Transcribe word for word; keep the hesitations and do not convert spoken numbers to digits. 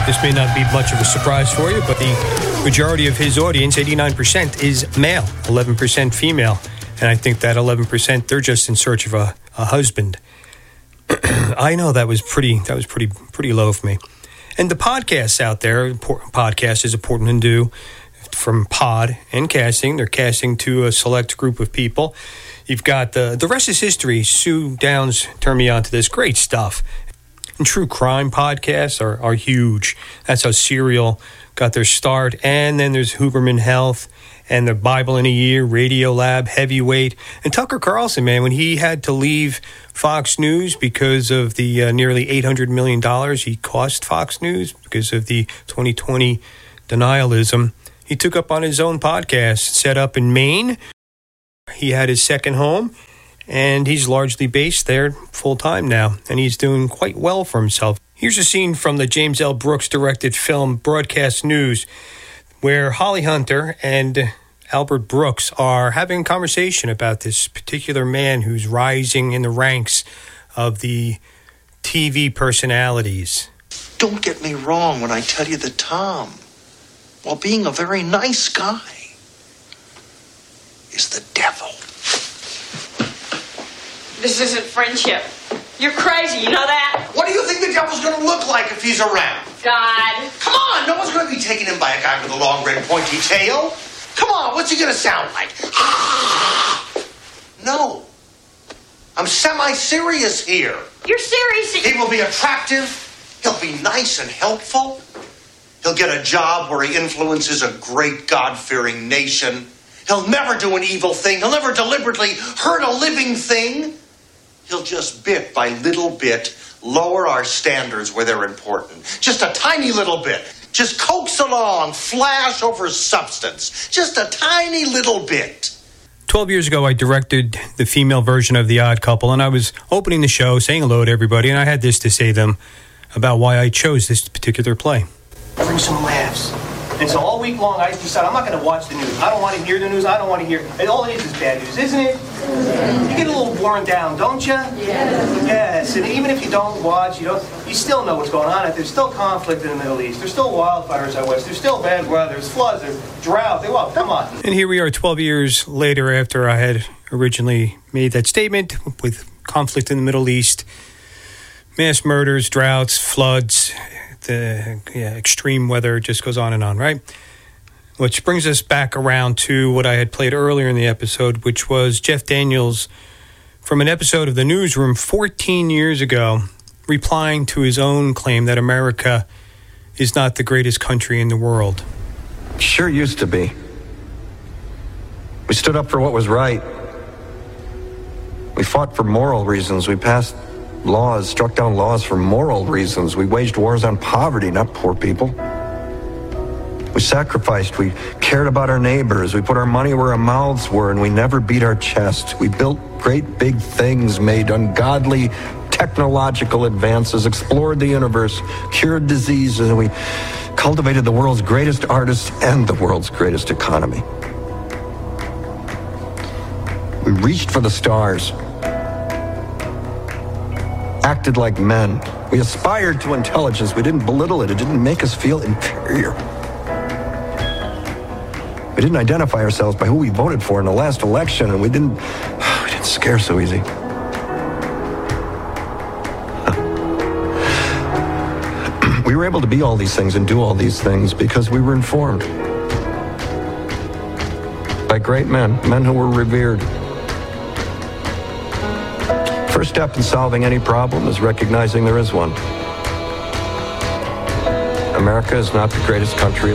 This may not be much of a surprise for you, but the majority of his audience, eighty-nine percent, is male, eleven percent female. And I think that eleven percent, they're just in search of a, a husband. I know that was pretty that was pretty pretty low for me. And the podcasts out there, podcast is important to do from pod and casting. They're casting to a select group of people. You've got the the rest is history. Sue Downs turned me on to this great stuff. And true crime podcasts are, are huge. That's how Serial got their start. And then there's Huberman Health and the Bible in a Year, Radio Lab, Heavyweight. And Tucker Carlson, man, when he had to leave Fox News because of the uh, nearly eight hundred million dollars he cost Fox News because of the twenty twenty denialism, he took up on his own podcast, set up in Maine. He had his second home. And he's largely based there full-time now, and he's doing quite well for himself. Here's a scene from the James L. Brooks directed film Broadcast News, where Holly Hunter and Albert Brooks are having a conversation about this particular man who's rising in the ranks of the T V personalities. Don't get me wrong when I tell you that Tom, while being a very nice guy, is the devil. This isn't friendship. You're crazy, you know that? What do you think the devil's gonna look like if he's around? God. Come on, no one's gonna be taken in by a guy with a long, red, pointy tail. Come on, what's he gonna sound like? No. I'm semi-serious here. You're serious? He will be attractive. He'll be nice and helpful. He'll get a job where he influences a great God-fearing nation. He'll never do an evil thing. He'll never deliberately hurt a living thing. He'll just bit by little bit lower our standards where they're important. Just a tiny little bit. Just coax along, flash over substance. Just a tiny little bit. Twelve years ago, I directed the female version of The Odd Couple, and I was opening the show, saying hello to everybody, and I had this to say to them about why I chose this particular play. Bring some laughs. And so all week long, I decided I'm not going to watch the news. I don't want to hear the news. I don't want to hear... And all it is is bad news, isn't it? You get a little worn down, don't you? Yes. Yes. And even if you don't watch, you don't, you still know what's going on. There's still conflict in the Middle East. There's still wildfires out west. There's still bad weather. There's floods. There's drought. They, well, come on. And here we are twelve years later after I had originally made that statement with conflict in the Middle East, mass murders, droughts, floods... The yeah, extreme weather just goes on and on, right? Which brings us back around to what I had played earlier in the episode, which was Jeff Daniels from an episode of The Newsroom fourteen years ago, replying to his own claim that America is not the greatest country in the world. Sure used to be. We stood up for what was right. We fought for moral reasons. We passed laws, struck down laws for moral reasons. We waged wars on poverty, not poor people. We sacrificed. We cared about our neighbors. We put our money where our mouths were, and we never beat our chest. We built great big things, made ungodly technological advances, explored the universe, cured diseases, and we cultivated the world's greatest artists and the world's greatest economy. We reached for the stars. Acted like men. We aspired to intelligence. We didn't belittle it. It didn't make us feel inferior. We didn't identify ourselves by who we voted for in the last election, and we didn't, we didn't scare so easy. We were able to be all these things and do all these things because we were informed by great men, men who were revered. First step in solving any problem is recognizing there is one. America is not the greatest country